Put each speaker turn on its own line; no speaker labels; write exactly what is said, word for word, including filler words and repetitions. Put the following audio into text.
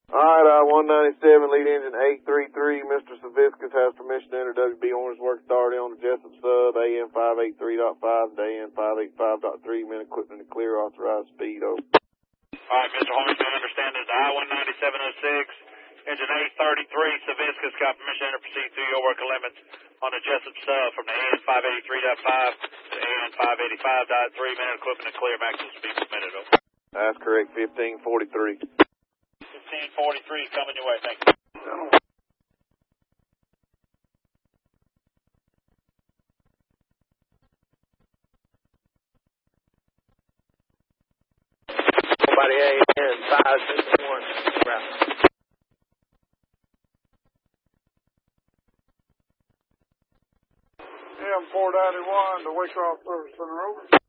All right, uh, one ninety-seven, lead engine eight three three. Mister Saviscus has permission to enter W B Orange Work Authority on the Jessup sub, A M five eighty-three point five to A M five eighty-five point three, men equipment to clear, authorized speed, over.
All right, Mister Horns, do understand it. I one ninety-seven oh six, engine eight thirty-three, Saviscus got permission to enter, proceed through your working limits on the Jessup sub from the A M five eighty-three point five to A M five eighty-five point three, men equipment to clear, maximum speed permitted, over.
That's correct, fifteen forty-three.
fifteen forty-three is coming your way, thank you.
Somebody A N five sixty-one, route.
M four ninety-one to Waycross Service Center, over.